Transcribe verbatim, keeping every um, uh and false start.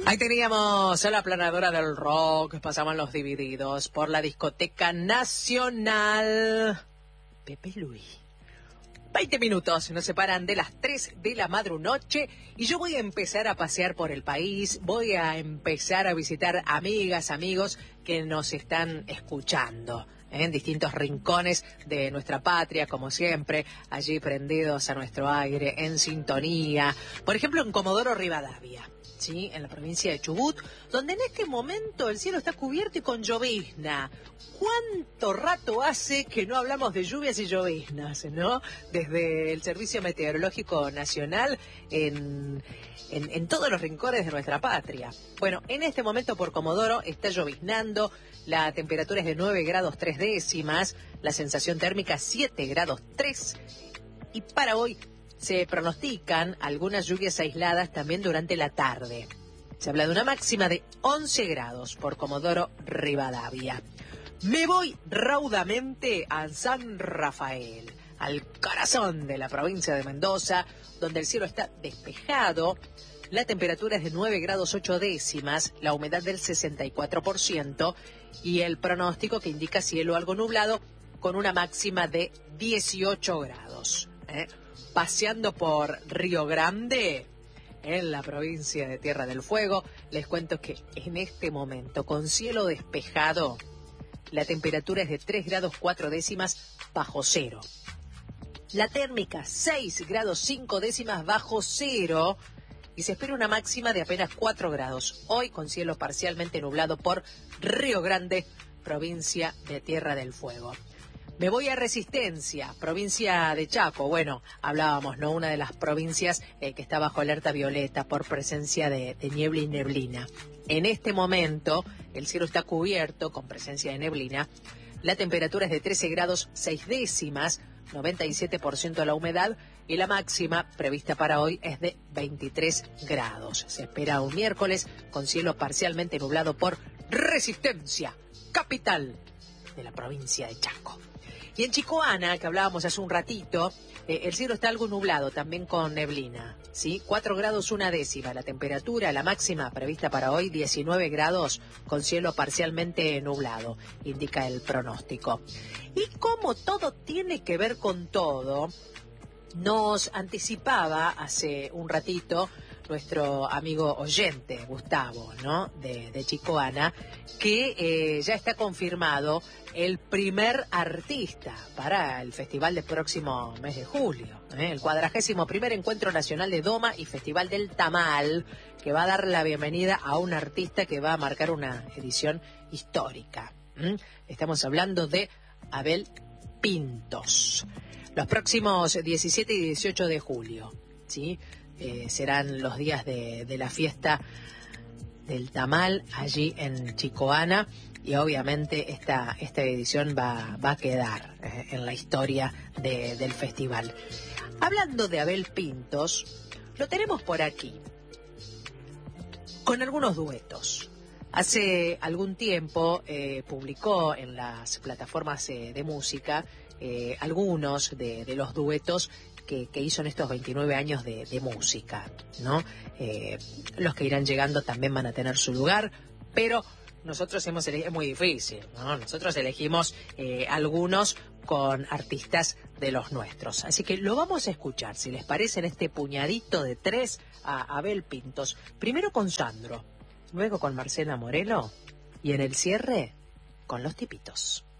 Ahí teníamos a la planadora del rock, pasaban los divididos por la discoteca nacional. Pepe Luis. veinte minutos nos separan de las tres de la madrunoche y yo voy a empezar a pasear por el país, voy a empezar a visitar amigas, amigos que nos están escuchando en distintos rincones de nuestra patria, como siempre, allí prendidos a nuestro aire, en sintonía. Por ejemplo, en Comodoro Rivadavia, ¿sí?, en la provincia de Chubut, donde en este momento el cielo está cubierto y con llovizna. ¿Cuánto rato hace que no hablamos de lluvias y lloviznas, no? Desde el Servicio Meteorológico Nacional en, en, en todos los rincones de nuestra patria. Bueno, en este momento por Comodoro está lloviznando, la temperatura es de nueve grados tres décimas, la sensación térmica siete grados tres, y para hoy se pronostican algunas lluvias aisladas también durante la tarde. Se habla de una máxima de once grados por Comodoro Rivadavia. Me voy raudamente a San Rafael, al corazón de la provincia de Mendoza, donde el cielo está despejado, la temperatura es de nueve grados ocho décimas, la humedad del sesenta y cuatro por ciento y el pronóstico que indica cielo algo nublado con una máxima de dieciocho grados. ¿eh? Paseando por Río Grande, en la provincia de Tierra del Fuego, les cuento que en este momento, con cielo despejado, la temperatura es de tres grados cuatro décimas bajo cero. La térmica seis grados cinco décimas bajo cero y se espera una máxima de apenas cuatro grados. Hoy con cielo parcialmente nublado por Río Grande, provincia de Tierra del Fuego. Me voy a Resistencia, provincia de Chaco. Bueno, hablábamos, ¿no? Una de las provincias eh, que está bajo alerta violeta por presencia de, de niebla y neblina. En este momento, el cielo está cubierto con presencia de neblina. La temperatura es de trece grados seis décimas, noventa y siete por ciento la humedad y la máxima prevista para hoy es de veintitrés grados. Se espera un miércoles con cielo parcialmente nublado por Resistencia, capital de la provincia de Chaco. Y en Chicoana, que hablábamos hace un ratito, eh, el cielo está algo nublado, también con neblina, ¿sí? cuatro grados una décima, la temperatura, la máxima prevista para hoy, diecinueve grados, con cielo parcialmente nublado, indica el pronóstico. Y como todo tiene que ver con todo, nos anticipaba hace un ratito nuestro amigo oyente, Gustavo, ¿no?, de, de Chicoana, que eh, ya está confirmado el primer artista para el festival del próximo mes de julio, ¿eh? el cuadragésimo primer Encuentro Nacional de Doma y Festival del Tamal, que va a dar la bienvenida a un artista que va a marcar una edición histórica. ¿Mm? Estamos hablando de Abel Pintos. Los próximos diecisiete y dieciocho de julio, ¿sí? Eh, serán los días de, de la fiesta del tamal allí en Chicoana y obviamente esta, esta edición va, va a quedar eh, en la historia de, del festival. Hablando de Abel Pintos, lo tenemos por aquí con algunos duetos. Hace algún tiempo eh, publicó en las plataformas eh, de música eh, algunos de, de los duetos que, que hizo en estos veintinueve años de, de música, ¿no? Eh, los que irán llegando también van a tener su lugar, pero nosotros hemos elegido, es muy difícil, ¿no? Nosotros elegimos eh, algunos con artistas de los nuestros. Así que lo vamos a escuchar, si les parece, en este puñadito de tres a Abel Pintos. Primero con Sandro, luego con Marcela Morelo y en el cierre con Los Tipitos.